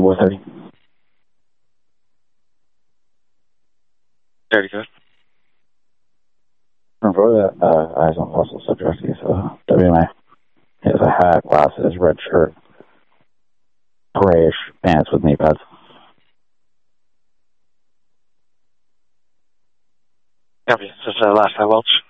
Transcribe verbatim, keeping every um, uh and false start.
four thirty. Very good. For the uh, eyes on muscle subject, he's uh, W M A. He has a hat, glasses, red shirt, grayish pants with knee pads. Copy. This is uh, last I Welch.